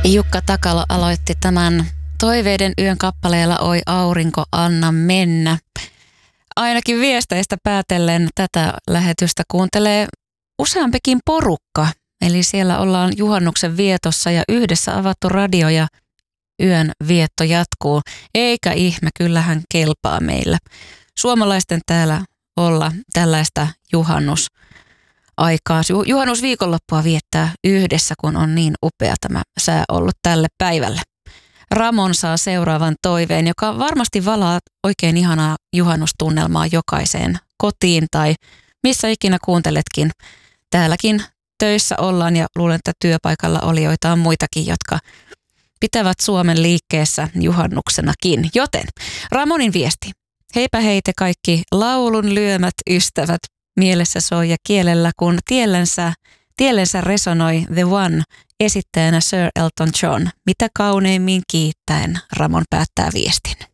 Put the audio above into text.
Jukka Takalo aloitti tämän Toiveiden yön kappaleella Oi aurinko, anna mennä. Ainakin viesteistä päätellen tätä lähetystä kuuntelee useampikin porukka. Eli siellä ollaan juhannuksen vietossa ja yhdessä avattu radio ja yön vietto jatkuu. Eikä ihme, kyllähän kelpaa meillä. Suomalaisten täällä olla tällaista juhannusaikaa, juhannusviikonloppua viettää yhdessä, kun on niin upea tämä sää ollut tälle päivälle. Ramon saa seuraavan toiveen, joka varmasti valaa oikein ihanaa juhannustunnelmaa jokaiseen kotiin tai missä ikinä kuunteletkin. Täälläkin töissä ollaan ja luulen, että työpaikalla olijoita on muitakin, jotka pitävät Suomen liikkeessä juhannuksenakin. Joten Ramonin viesti. Heipä heite kaikki laulun lyömät ystävät mielessä soi ja kielellä, kun tiellensä resonoi The One esittäjänä Sir Elton John. Mitä kauneimmin kiittäen Ramon päättää viestin.